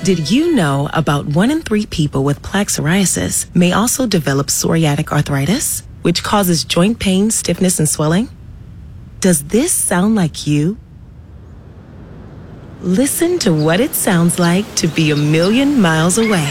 Did you know about 1 in 3 people with plaque psoriasis may also develop psoriatic arthritis, which causes joint pain, stiffness, and swelling? Does this sound like you? Listen to what it sounds like to be a million miles away.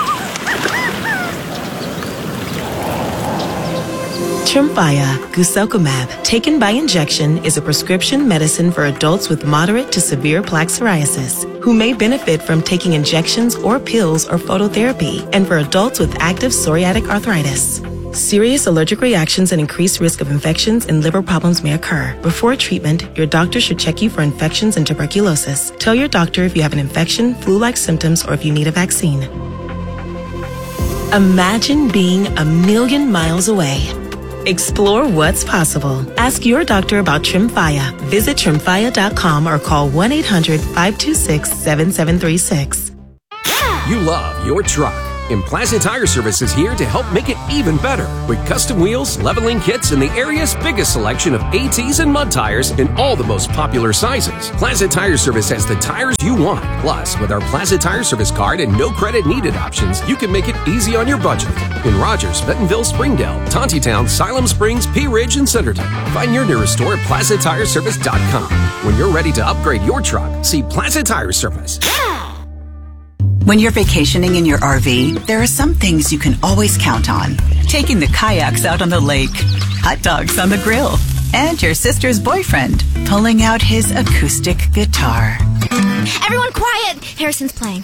Tremfya guselkumab, taken by injection, is a prescription medicine for adults with moderate to severe plaque psoriasis who may benefit from taking injections or pills or phototherapy, and for adults with active psoriatic arthritis. Serious allergic reactions and increased risk of infections and liver problems may occur. Before treatment, your doctor should check you for infections and tuberculosis. Tell your doctor if you have an infection, flu-like symptoms, or if you need a vaccine. Imagine being a million miles away. Explore what's possible. Ask your doctor about Tremfya. Visit Tremfya.com or call 1-800-526-7736. You love your truck. And Plaza Tire Service is here to help make it even better with custom wheels, leveling kits, and the area's biggest selection of ATs and mud tires in all the most popular sizes. Plaza Tire Service has the tires you want. Plus, with our Plaza Tire Service card and no credit needed options, you can make it easy on your budget. In Rogers, Bentonville, Springdale, Tontitown, Siloam Springs, Pea Ridge, and Centerton. Find your nearest store at PlazaTireService.com. When you're ready to upgrade your truck, see Plaza Tire Service. When you're vacationing in your RV, there are some things you can always count on. Taking the kayaks out on the lake, hot dogs on the grill, and your sister's boyfriend pulling out his acoustic guitar. Everyone quiet! Harrison's playing.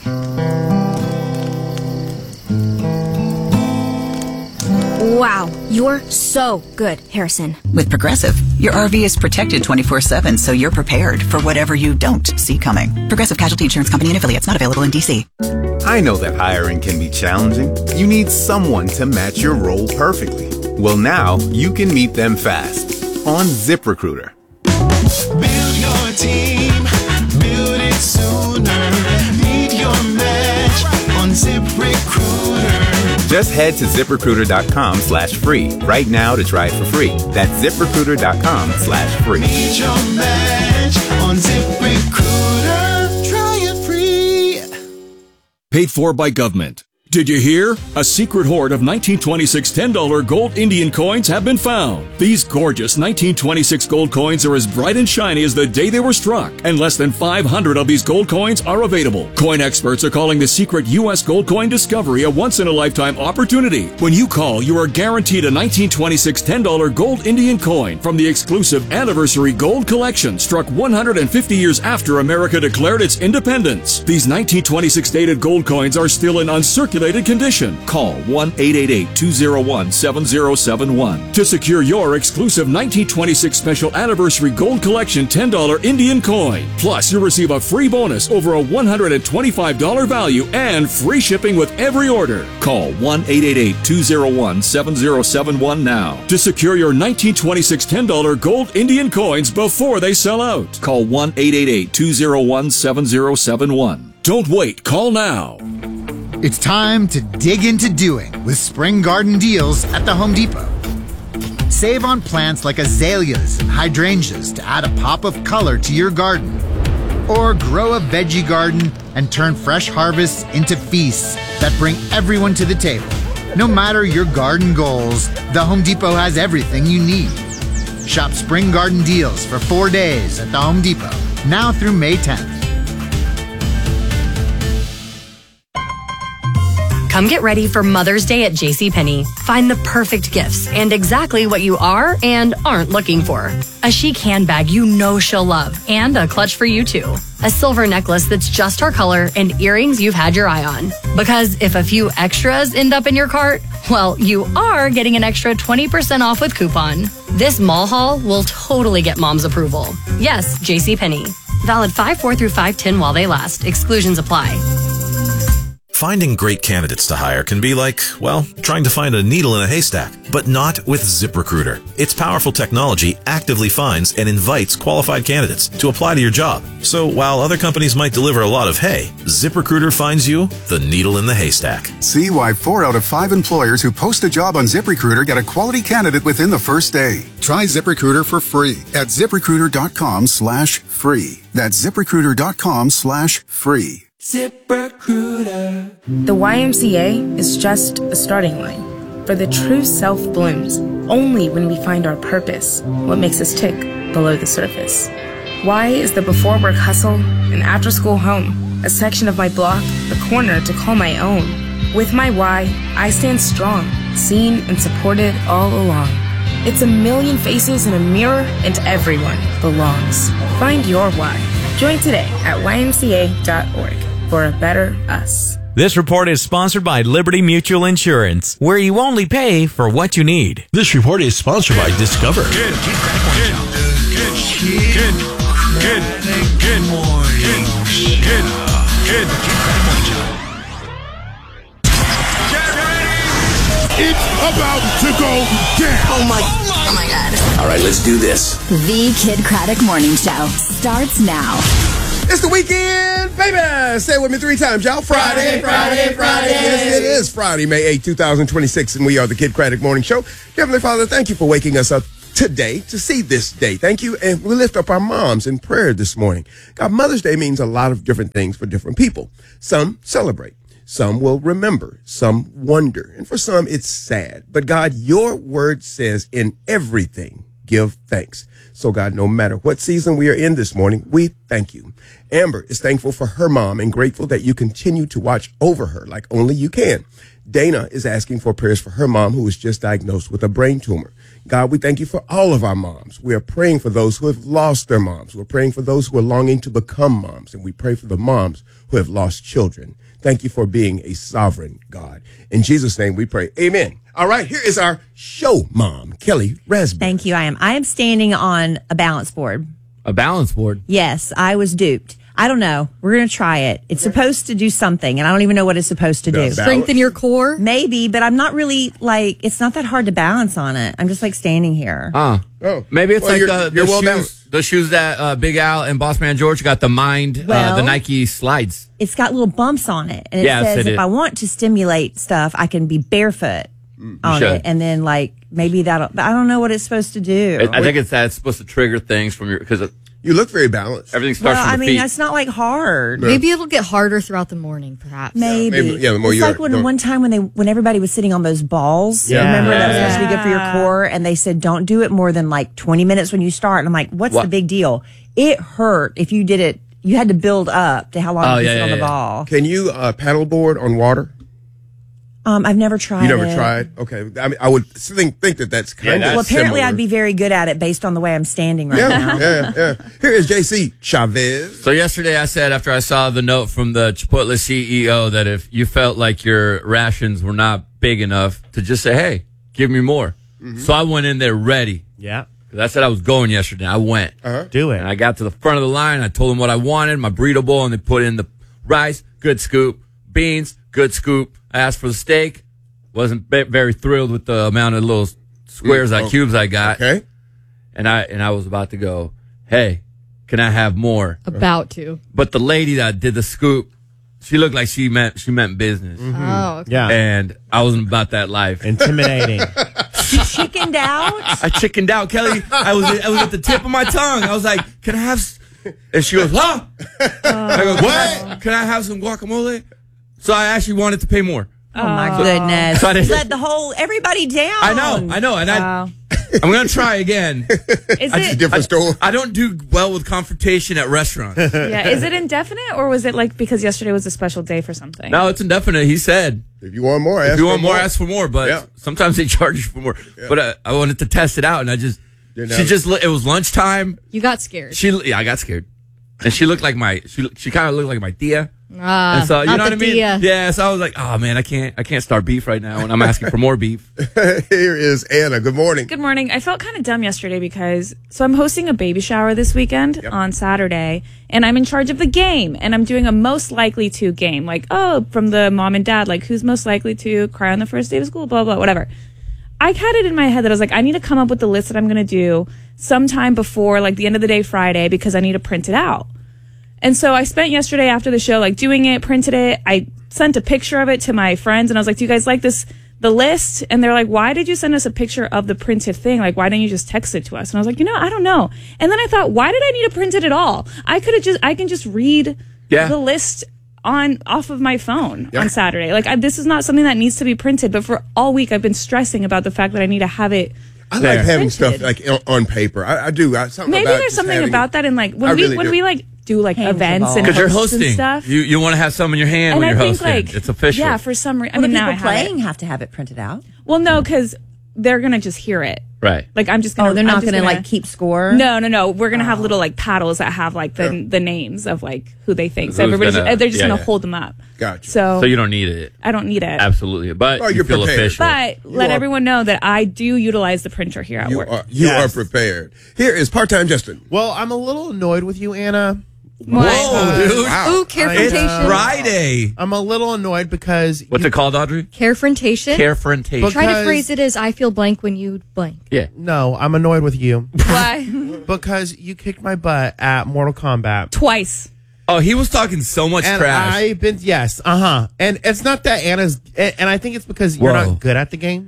Wow, you're so good, Harrison. With Progressive, your RV is protected 24/7, so you're prepared for whatever you don't see coming. Progressive Casualty Insurance Company and affiliates, not available in D.C. I know that hiring can be challenging. You need someone to match your role perfectly. Well, now you can meet them fast on ZipRecruiter. Build your team, build it sooner. Meet your match on ZipRecruiter. Just head to ZipRecruiter.com/free right now to try it for free. That's ZipRecruiter.com/free. Meet your match on ZipRecruiter. Try it free. Paid for by government. Did you hear? A secret hoard of 1926 $10 gold Indian coins have been found. These gorgeous 1926 gold coins are as bright and shiny as the day they were struck, and less than 500 of these gold coins are available. Coin experts are calling the secret U.S. gold coin discovery a once-in-a-lifetime opportunity. When you call, you are guaranteed a 1926 $10 gold Indian coin from the exclusive Anniversary Gold Collection, struck 150 years after America declared its independence. These 1926 dated gold coins are still in uncirculated condition. Call 1-888-201-7071 to secure your exclusive 1926 Special Anniversary Gold Collection $10 Indian coin. Plus, you'll receive a free bonus over a $125 value and free shipping with every order. Call 1-888-201-7071 now to secure your 1926 $10 gold Indian coins before they sell out. Call 1-888-201-7071. Don't wait. Call now. It's time to dig into doing with Spring Garden Deals at the Home Depot. Save on plants like azaleas and hydrangeas to add a pop of color to your garden. Or grow a veggie garden and turn fresh harvests into feasts that bring everyone to the table. No matter your garden goals, the Home Depot has everything you need. Shop Spring Garden Deals for 4 days at the Home Depot, now through May 10th. Come get ready for Mother's Day at JCPenney. Find the perfect gifts and exactly what you are and aren't looking for. A chic handbag you know she'll love, and a clutch for you too. A silver necklace that's just her color, and earrings you've had your eye on. Because if a few extras end up in your cart, well, you are getting an extra 20% off with coupon. This mall haul will totally get mom's approval. Yes, JCPenney. Valid 5/4 through 5/10 while they last. Exclusions apply. Finding great candidates to hire can be like, well, trying to find a needle in a haystack, but not with ZipRecruiter. Its powerful technology actively finds and invites qualified candidates to apply to your job. So while other companies might deliver a lot of hay, ZipRecruiter finds you the needle in the haystack. See why 4 out of 5 employers who post a job on ZipRecruiter get a quality candidate within the first day. Try ZipRecruiter for free at ZipRecruiter.com/free. That's ZipRecruiter.com/free. ZipRecruiter. The YMCA is just a starting line. For the true self blooms only when we find our purpose, what makes us tick below the surface. Y is the before work hustle, an after school home, a section of my block, a corner to call my own. With my Y, I stand strong, seen and supported all along. It's a million faces in a mirror and everyone belongs. Find your Y. Join today at ymca.org for a better us. This report is sponsored by Liberty Mutual Insurance, where you only pay for what you need. This report is sponsored by Discover. Good morning. It's about to go down. Oh my God. All right, let's do this. The Kid Craddock Morning Show starts now. It's the weekend, baby! Say it with me 3 times, y'all. Friday. Yes, it is Friday, May 8, 2026, and we are the Kid Craddock Morning Show. Heavenly Father, thank you for waking us up today to see this day. Thank you, and we lift up our moms in prayer this morning. God, Mother's Day means a lot of different things for different people. Some celebrate. Some will remember. Some wonder. And for some, it's sad. But God, your word says in everything, give thanks. So God, no matter what season we are in this morning, we thank you. Amber is thankful for her mom and grateful that you continue to watch over her like only you can. Dana is asking for prayers for her mom who was just diagnosed with a brain tumor. God, we thank you for all of our moms. We are praying for those who have lost their moms. We're praying for those who are longing to become moms. And we pray for the moms who have lost children. Thank you for being a sovereign God. In Jesus' name we pray. Amen. All right, here is our show mom, Kelly Raspberry. Thank you. I am standing on a balance board. A balance board? Yes, I was duped. I don't know. We're going to try it. It's supposed to do something, and I don't even know what it's supposed to do. Strengthen your core? Maybe, but I'm not really, it's not that hard to balance on it. I'm just, standing here. Maybe it's the shoes that Big Al and Boss Man George got, the the Nike slides. It's got little bumps on it, and it says if I want to stimulate stuff, I can be barefoot on it, and then, maybe that'll, but I don't know what it's supposed to do. I think it's supposed to trigger things from your, because you look very balanced. Everything starts from the feet. That's not hard. No. Maybe it'll get harder throughout the morning, perhaps. Maybe. The more it's one time when everybody was sitting on those balls. Yeah. Remember that was supposed to be good for your core, and they said don't do it more than 20 minutes when you start. And I'm like, what's the big deal? It hurt if you did it. You had to build up to how long you sit on the ball. Can you paddleboard on water? I've never tried. You never tried? Okay. I mean, I would think that that's kind of well, apparently similar. I'd be very good at it based on the way I'm standing right now. Yeah. Here is JC Chavez. So yesterday I said, after I saw the note from the Chipotle CEO, that if you felt like your rations were not big enough, to just say, hey, give me more. Mm-hmm. So I went in there ready. Yeah. Because I said I was going yesterday. I went. Do it. And I got to the front of the line. I told them what I wanted, my burrito bowl, and they put in the rice, good scoop, beans, good scoop. I asked for the steak. Wasn't very thrilled with the amount of little squares, cubes I got. Okay. And I was about to go, hey, can I have more? About to. But the lady that did the scoop, she looked like she meant business. Mm-hmm. Oh, okay. Yeah. And I wasn't about that life. Intimidating. She chickened out? I chickened out, Kelly. I was at the tip of my tongue. I was like, can I have... And she goes, huh? I go, what? Can I have some guacamole? So I actually wanted to pay more. Oh my goodness. So let everybody down. I know. And I'm going to try again. Is it a different store? I don't do well with confrontation at restaurants. Yeah. Is it indefinite, or was it because yesterday was a special day for something? No, it's indefinite. He said, if you want more, ask for more. But sometimes they charge you for more. Yeah. But I wanted to test it out, and it was lunchtime. You got scared. I got scared. And she looked like she kind of looked like my tia. And so, you know what I mean? Tia. Yeah, so I was like, oh man, I can't start beef right now, and I'm asking for more beef. Here is Anna. Good morning. Good morning. I felt kind of dumb yesterday because I'm hosting a baby shower this weekend on Saturday, and I'm in charge of the game, and I'm doing a most likely to game, from the mom and dad, who's most likely to cry on the first day of school, blah, blah, whatever. I had it in my head that I was like, I need to come up with the list that I'm going to do sometime before the end of the day Friday, because I need to print it out. And so I spent yesterday after the show, doing it, printed it. I sent a picture of it to my friends, and I was like, do you guys like the list? And they're like, why did you send us a picture of the printed thing? Why didn't you just text it to us? And I was like, I don't know. And then I thought, why did I need to print it at all? I can just read the list off of my phone on Saturday. Like this is not something that needs to be printed, but for all week I've been stressing about the fact that I need to have it. I like having stuff like on paper. I do. Maybe there's something about that in like when we like do like events and because you're hosts hosting and stuff. You want to have some in your hand And when I you're think, hosting. like, It's official. Yeah, for some reason. Well, I mean, the now I people have playing it. have to have it printed out. Well, no, because they're gonna just hear it. Right. Like I'm just gonna. Oh, they're not I'm just gonna like keep score. No. We're gonna have little like paddles that have like the names of like who they think. So Who's everybody's gonna- they're just yeah, gonna yeah. hold them up. Gotcha. So you don't need it. I don't need it. Absolutely. But Oh, you you're feel prepared. official. But let everyone know that I do utilize the printer here at work. You are prepared. Here is part-time Justin. Well, I'm a little annoyed with you, Anna. Whoa, dude. Ooh, carefrontation. Friday. I'm a little annoyed because... What's it called, Audrey? Carefrontation. Carefrontation. Try to phrase it as I feel blank when you blank. Yeah. No, I'm annoyed with you. Why? Because you kicked my butt at Mortal Kombat. Twice. Oh, he was talking so much And trash. I've been, yes, And it's not that Anna's, and I think it's because you're Whoa. not good at the game.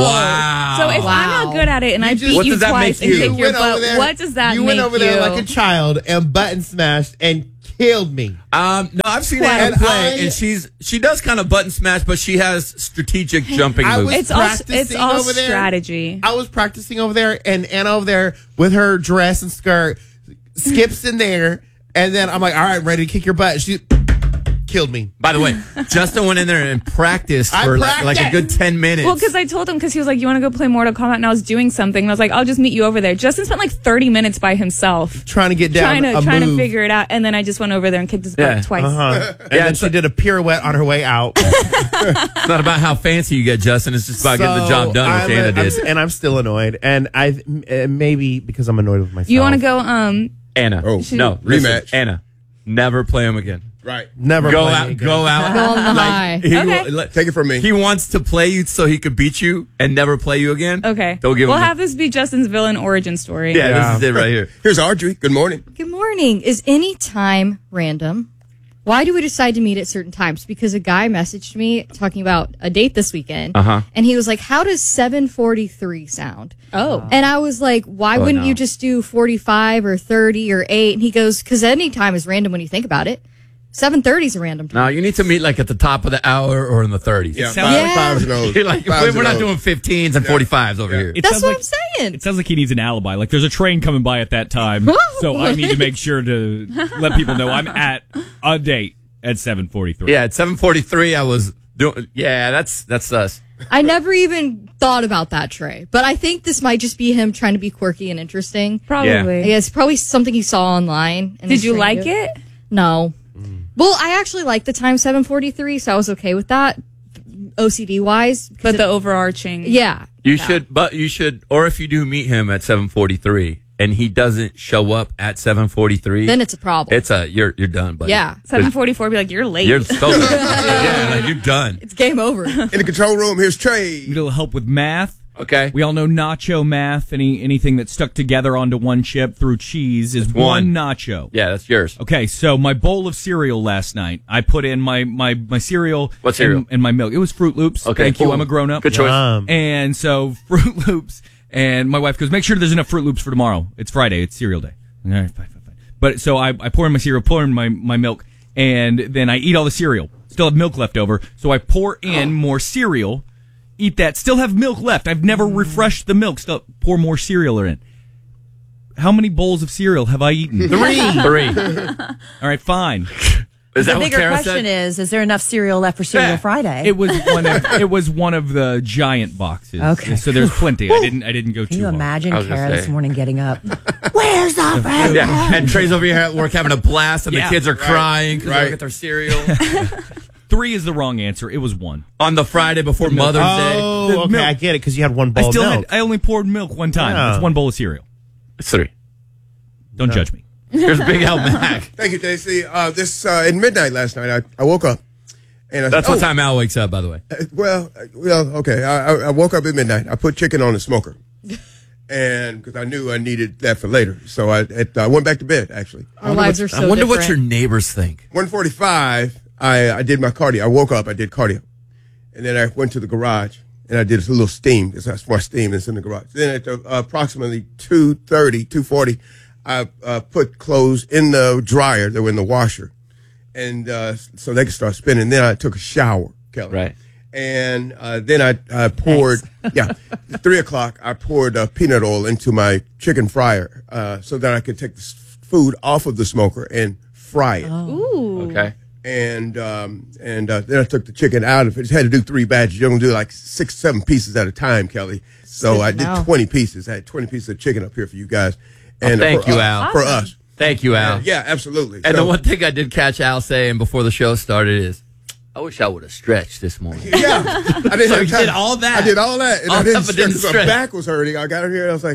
Wow. So if I'm not good at it and I beat what you does that twice make and you? kick your went over butt, there- what does that You make went over you? there like a child and button smashed and killed me. No, I've seen And Anna play, I- and she does kind of button smash, but she has strategic jumping I moves. was It's all practicing over there. strategy. I was practicing over there, and Anna over there with her dress and skirt skips in there, and then I'm like, all right, ready to kick your butt. She killed me. By the way, Justin went in there and practiced I for like a practiced. good 10 minutes. Well, because I told him, because he was like, you want to go play Mortal Kombat? And I was doing something. And I was like, I'll just meet you over there. Justin spent like 30 minutes by himself. Trying to get down Trying to move. figure it out. And then I just went over there and kicked his butt twice. And then she did a pirouette on her way out. It's not about how fancy you get, Justin. It's just about getting the job done, which Anna did. And I'm still annoyed. And maybe because I'm annoyed with myself. You want to go, Anna. Oh, no. Listen, rematch. Anna. Never play him again. Right. Never go play out. me again. Go out. Go on the high. Take it from me. He wants to play you so he could beat you and never play you again. okay. Don't give we'll him. have this be Justin's villain origin story. This is it right here. Here's Audrey. Good morning. Good morning. Is any time random? Why do we decide to meet at certain times? Because a guy messaged me talking about a date this weekend, and he was like, "How does 7:43 sound?" Oh, and I was like, "Why wouldn't you just do 45 or 30 or 8?" And he goes, "Because any time is random when you think about it. 7:30 is a random time." No, you need to meet like at the top of the hour or in the 30s. Yeah, sounds- fives and O's. You're like, Fives we're and not O's. doing 15s and 45s over here. That's what I'm saying. It sounds like he needs an alibi. Like there's a train coming by at that time, so I need to make sure to let people know I'm at a date at 7:43. Yeah, at 7:43, I was doing. Yeah, that's us. I never even thought about that, Trey. But I think this might just be him trying to be quirky and interesting. probably. Yeah, it's probably something he saw online. And Did is you trying like to- it? No. Well, I actually like the time 7:43, so I was okay with that, OCD wise. But the overarching. Yeah. You should, or if you do meet him at 7:43 and he doesn't show up at 7:43, Then it's a problem. It's you're done, buddy. Yeah. 7:44 be like, you're late. You're so yeah, like, you're done. It's game over. In the control room, here's Trey. Need a little help with math. Okay. We all know nacho math. Anything that's stuck together onto one chip through cheese is one nacho. Yeah, that's yours. Okay, so my bowl of cereal last night, I put in my cereal. What cereal? And my milk. It was Fruit Loops. Okay, Thank you. cool. I'm a grown up. Good choice. And so Fruit Loops, and my wife goes, make sure there's enough Fruit Loops for tomorrow. It's Friday. It's cereal day. All right, fine. But so I pour in my cereal, pour in my milk, and then I eat all the cereal. Still have milk left over, so I pour in more cereal. Eat that. Still have milk left. I've never refreshed the milk. Still pour more cereal in. How many bowls of cereal have I eaten? 3. All right, fine. Is The that what bigger Kara question said? is there enough cereal left for Cereal Friday? It was one of the giant boxes. Okay. So there's plenty. I didn't go Can too you hard. imagine I was gonna Kara this say. morning getting up? Where's the bread? Yeah, and Trey's over here at work having a blast, and Yeah. the kids are crying because they Right. don't get their cereal. 3 is the wrong answer. It was 1. On the Friday before Mother's Day. Oh, okay, milk. I get it, because you had one bowl of milk. I only poured milk one time. Yeah. It's 1 bowl of cereal. It's 3. Don't judge me. Here's Big Al Mac. Thank you, JC. At midnight last night, I woke up. And I That's said, what time Al wakes up, by the way. Well, okay. I woke up at midnight. I put chicken on the smoker, and because I knew I needed that for later, so I went back to bed. Actually, Our lives are so I wonder what different. your neighbors think. 1:45. I did my cardio. I woke up. I did cardio, and then I went to the garage and I did a little steam. That's my steam that's in the garage. Then at approximately 2:40, I put clothes in the dryer. They were in the washer. and so they could start spinning. Then I took a shower, Kelly. Right. And then I poured, 3 o'clock, I poured peanut oil into my chicken fryer so that I could take the food off of the smoker and fry it. Ooh. Okay. And then I took the chicken out of it. Had to do 3 batches. You're going to do like 6, 7 pieces at a time, Kelly. So I did 20 pieces. I had 20 pieces of chicken up here for you guys. And thank you, Al. For us. Thank you, Al. Yeah, absolutely. And so, the one thing I did catch Al saying before the show started is, I wish I would have stretched this morning. Yeah. I didn't So have you time. did all that. I did all that. And All I didn't that, but stretch didn't 'cause my stretch. back was hurting. I got up here and I was like,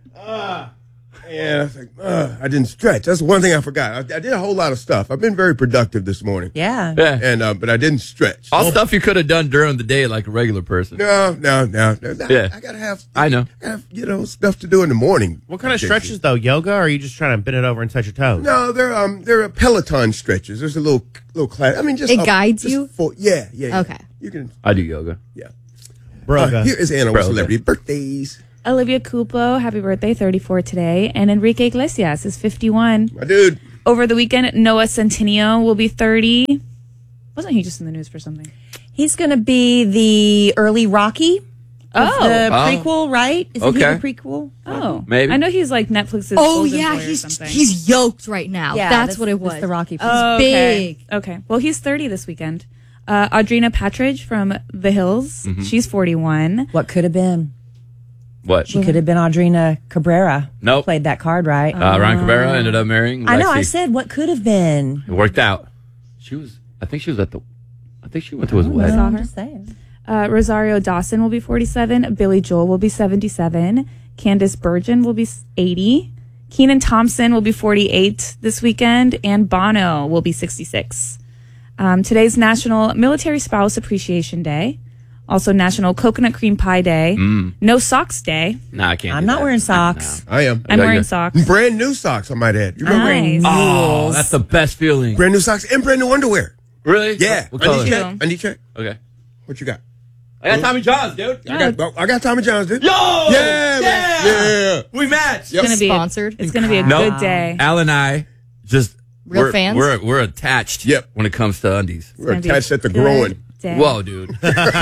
and I was like, I didn't stretch. That's one thing I forgot. I did a whole lot of stuff. I've been very productive this morning. Yeah. Yeah. And but I didn't stretch. All stuff you could have done during the day like a regular person. No. Yeah. I gotta have. I know. Stuff to do in the morning. What kind of stretches though? Yoga, or are you just trying to bend it over and touch your toes? No, they're Peloton stretches. There's a little class. I mean, just It guides you? Yeah. Okay. You can. I do yoga. Yeah. Broga. Here is Anna with celebrity birthdays. Olivia Cupo, happy birthday, 34 today. And Enrique Iglesias is 51. My dude. Over the weekend, Noah Centineo will be 30. Wasn't he just in the news for something? He's going to be the early Rocky. The prequel, right? Isn't he the prequel? Oh. Maybe. I know he's like Netflix's Oh Golden yeah, Boy or something. he's yoked right now. Yeah, that's what it was. That's the Rocky. Oh, He's okay. big. Okay. Well, he's 30 this weekend. Audrina Patridge from The Hills. Mm-hmm. She's 41. What could have been? What? She could have been Audrina Cabrera. Nope. Played that card right. Ryan Cabrera ended up marrying I know. I Lexi. said what could have been. It worked out. I think she went to his wedding. Saw I'm her. just saying. Rosario Dawson will be 47. Billy Joel will be 77. Candace Bergen will be 80. Kenan Thompson will be 48 this weekend. And Bono will be 66. Today's National Military Spouse Appreciation Day. Also National Coconut Cream Pie Day. No Socks Day. Nah, I can't. I'm not wearing socks. I am. I'm wearing socks. Brand new socks, I might add. You remember? Nice. Oh, that's the best feeling. Brand new socks and brand new underwear. Really? Yeah. What color? I need check. Okay. What you got? I got Tommy John's, dude. I got Tommy John's, dude. Yo! Yeah, man. Yeah. We match. It's gonna be Sponsored. It's going to be a good day. Al and I just Real fans? We're attached. Yep. When it comes to undies. We're attached at the growing. Day. Whoa, dude.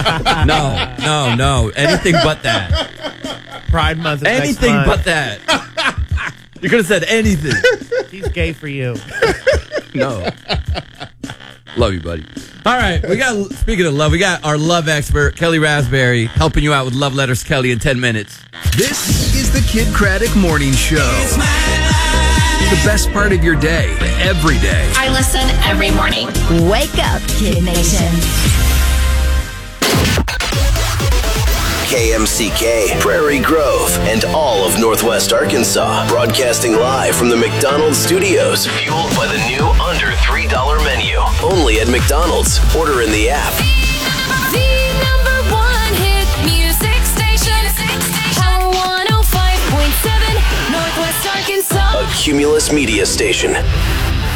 No. Anything but that. Pride Month is Anything next month. but that. You could have said anything. He's gay for you. No. Love you, buddy. All right. Speaking of love, we got our love expert, Kelly Raspberry, helping you out with Love Letters Kelly in 10 minutes. This is the Kid Craddock Morning Show. The best part of your day, every day. I listen every morning. Wake up, Kid Nation. KMCK, Prairie Grove, and all of Northwest Arkansas. Broadcasting live from the McDonald's studios. Fueled by the new under $3 menu. Only at McDonald's. Order in the app. The number one hit music station. Power 105.7, Northwest Arkansas. A Cumulus Media Station.